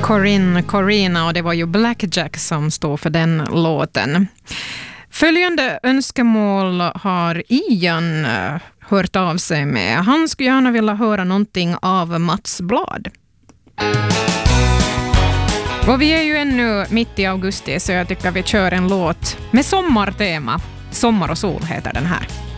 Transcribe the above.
Corina, och det var ju Blackjack som stod för den låten. Följande önskemål har Ian hört av sig med. Han skulle gärna vilja höra någonting av Mats Blad. Och vi är ju ännu mitt i augusti, så jag tycker vi kör en låt med sommartema. Sommar och sol heter den här.